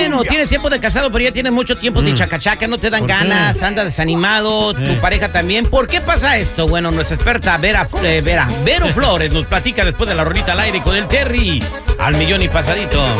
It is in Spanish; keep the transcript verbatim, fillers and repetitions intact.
bueno, tienes tiempo de casado, pero ya tienes mucho tiempo de chacachaca, no te dan ganas, andas desanimado, tu pareja también. ¿Por qué pasa esto? Bueno, nuestra experta Vera, eh, Vera, Vero Flores nos platica después de la rolita al aire con el Terry al millón y pasadito.